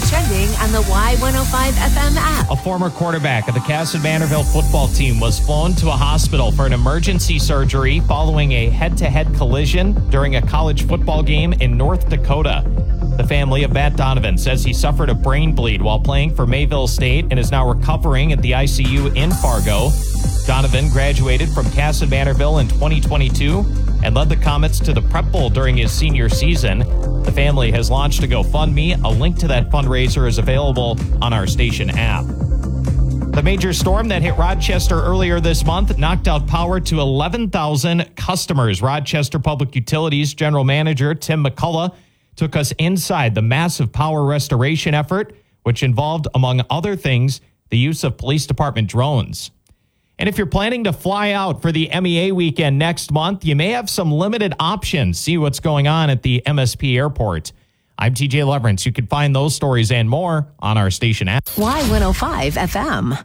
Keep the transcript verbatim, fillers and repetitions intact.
trending on the Y one oh five F M app. A former quarterback of the Kasson-Mantorville football team was flown to a hospital for an emergency surgery following a head-to-head collision during a college football game in North Dakota. The family of Matt Donovan says he suffered a brain bleed while playing for Mayville State and is now recovering at the I C U in Fargo. Donovan graduated from Kasson-Mantorville in twenty twenty-two and led the Comets to the Prep Bowl during his senior season. The family has launched a GoFundMe. A link to that fundraiser is available on our station app. The major storm that hit Rochester earlier this month knocked out power to eleven thousand customers. Rochester Public Utilities General Manager Tim McCullough took us inside the massive power restoration effort, which involved, among other things, the use of police department drones. And if you're planning to fly out for the M E A weekend next month, you may have some limited options. See what's going on at the M S P airport. I'm T J Leverance. You can find those stories and more on our station app. Y one oh five F M.